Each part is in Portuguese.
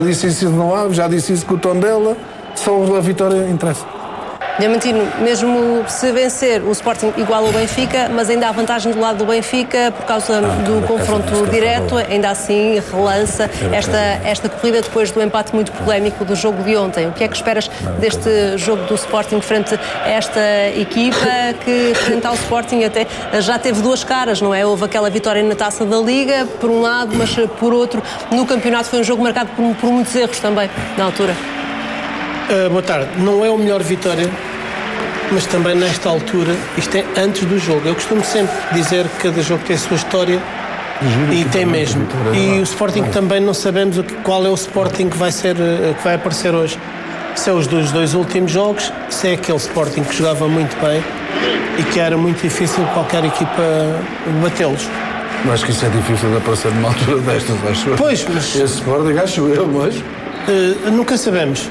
Disse isso no Aves, já disse isso com o Tondela, só a vitória interessa. Diamantino, mesmo se vencer, o Sporting iguala o Benfica, mas ainda há vantagem do lado do Benfica por causa do confronto direto, ainda assim relança esta corrida depois do empate muito polémico do jogo de ontem. O que é que esperas deste jogo do Sporting frente a esta equipa que, frente ao Sporting, até já teve duas caras, não é? Houve aquela vitória na Taça da Liga, por um lado, mas por outro, no campeonato foi um jogo marcado por muitos erros também, na altura. Boa tarde. Não é a melhor vitória, mas também nesta altura, isto é antes do jogo. Eu costumo sempre dizer que cada jogo tem a sua história e tem mesmo. E o Sporting também não sabemos qual é o Sporting que vai aparecer hoje. Se é os dos dois últimos jogos, se é aquele Sporting que jogava muito bem e que era muito difícil qualquer equipa batê-los. Acho que isso é difícil de aparecer numa altura destas, acho eu. Pois, mas... Esse Sporting, acho eu, mas... nunca sabemos.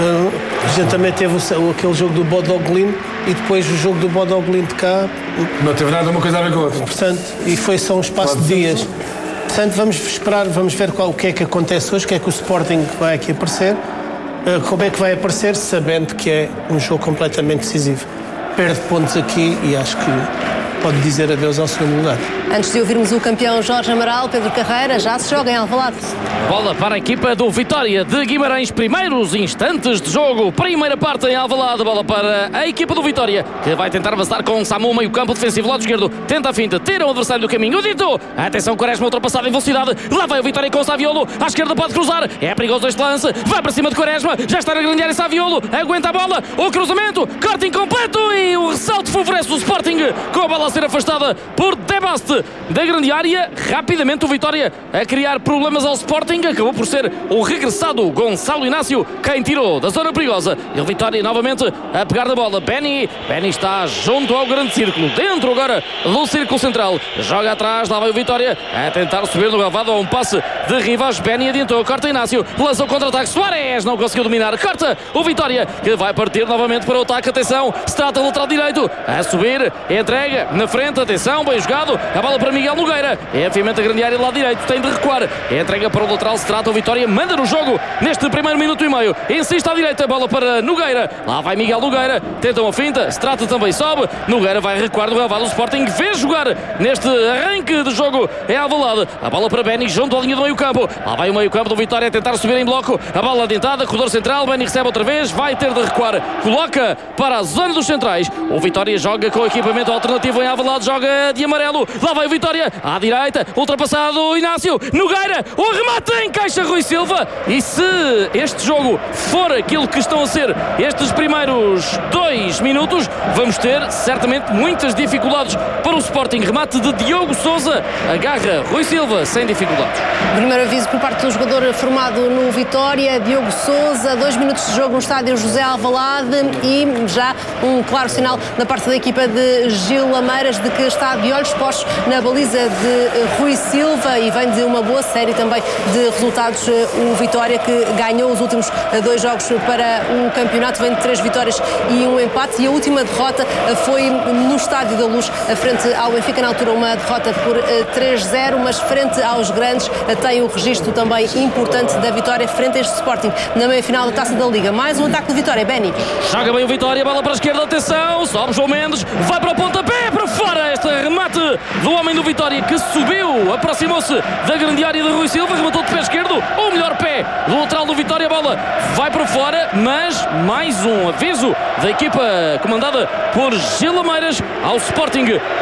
A gente também teve aquele jogo do Bodoglin e depois o jogo do Bodoglin de cá. Não teve nada uma coisa a ver com a outra. Portanto, e foi só um espaço de dias. Portanto, vamos esperar, vamos ver o que é que acontece hoje, o que é que o Sporting vai aqui aparecer, como é que vai aparecer, sabendo que é um jogo completamente decisivo. Perde pontos aqui e acho que pode dizer adeus ao segundo lugar. Antes de ouvirmos o campeão Jorge Amaral, Pedro Carreira, já se joga em Alvalade. Bola para a equipa do Vitória de Guimarães, primeiros instantes de jogo, primeira parte em Alvalade, bola para a equipa do Vitória, que vai tentar avançar com Samu, meio campo defensivo, lado esquerdo, tenta a finta, tira o adversário do caminho, dito, atenção, Quaresma ultrapassada em velocidade, lá vai o Vitória com o Saviolo, à esquerda pode cruzar, é perigoso este lance, vai para cima de Quaresma, já está na grande área Saviolo, aguenta a bola, o cruzamento, corte incompleto e o ressalto favorece o Sporting, com a bola a ser afastada por Debaste da grande área, rapidamente o Vitória a criar problemas ao Sporting, acabou por ser o regressado Gonçalo Inácio quem tirou da zona perigosa, e o Vitória novamente a pegar na bola, Benny está junto ao grande círculo, dentro agora do círculo central, joga atrás, lá vai o Vitória a tentar subir no relvado a um passe de Rivas, Benny adiantou, corta Inácio, lançou contra-ataque, Soares não conseguiu dominar, corta o Vitória, que vai partir novamente para o ataque, atenção, se trata do lateral direito, a subir, entrega na frente, atenção, bem jogado, a bola para Miguel Nogueira, é afiamento a grande área do lado direito, tem de recuar, entrega para o lateral, se trata o Vitória, manda no jogo neste primeiro minuto e meio, insiste à direita, a bola para Nogueira, lá vai Miguel Nogueira, tentam a finta, se trata também sobe, Nogueira vai recuar no relvado, o Sporting vê jogar neste arranque de jogo em Alvalade, a bola para Benny junto à linha do meio campo, lá vai o meio campo do Vitória a tentar subir em bloco, a bola adiantada, corredor central, Benny recebe outra vez, vai ter de recuar, coloca para a zona dos centrais, o Vitória joga com equipamento alternativo em Alvalade, joga de amarelo, lá vai o Vitória, à direita, ultrapassado Inácio, Nogueira, o remate encaixa Rui Silva, e se este jogo for aquilo que estão a ser estes primeiros 2 minutos, vamos ter certamente muitas dificuldades para o Sporting, remate de Diogo Sousa, agarra Rui Silva sem dificuldades. Primeiro aviso por parte do jogador formado no Vitória, Diogo Sousa, 2 minutos de jogo no estádio José Alvalade e já um claro sinal da parte da equipa de Gil Lameiras de que está de olhos postos na baliza de Rui Silva e vem de uma boa série também de resultados. O Vitória que ganhou os últimos 2 jogos para o campeonato, vem de 3 vitórias e um empate, e a última derrota foi no Estádio da Luz frente ao Benfica, na altura uma derrota por 3-0, mas frente aos grandes tem o registro também importante da vitória frente a este Sporting na meia-final da Taça da Liga. Mais um ataque de Vitória, Benny. Joga bem o Vitória, bola para a esquerda, atenção, sobe João Mendes, vai para o pontapé, para fora, este remate do homem do Vitória que subiu, aproximou-se da grande área de Rui Silva, rematou de pé esquerdo, ou melhor pé do lateral do Vitória, a bola vai para fora, mas mais um aviso da equipa comandada por Gil Lameiras ao Sporting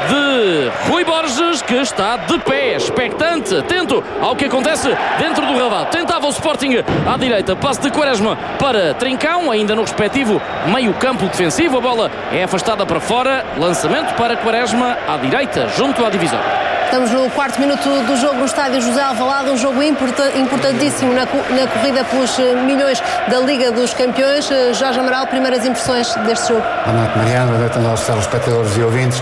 de Rui Borges, que está de pé, expectante, atento ao que acontece dentro do relvado. Tentava o Sporting à direita, passe de Quaresma para Trincão, ainda no respectivo meio campo defensivo, a bola é afastada para fora, lançamento para Quaresma à direita, junto à divisória. Estamos no 4º minuto do jogo no estádio José Alvalade, um jogo importantíssimo na corrida pelos milhões da Liga dos Campeões. Jorge Amaral, primeiras impressões deste jogo? Boa noite, Mariana, boa noite aos telespectadores e ouvintes.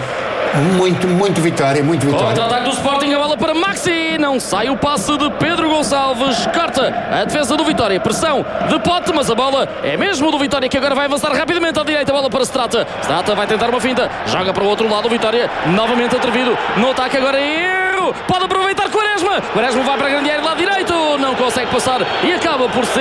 Muito vitória. Contra-ataque do Sporting, a bola para Maxi, não sai o passe de Pedro Gonçalves, corta a defesa do Vitória, pressão de Pote, mas a bola é mesmo do Vitória, que agora vai avançar rapidamente à direita, a bola para Strata vai tentar uma finta, joga para o outro lado, o Vitória novamente atrevido no ataque, agora erro, pode aproveitar Quaresma vai para a grande área do lado direito, não consegue passar e acaba por ser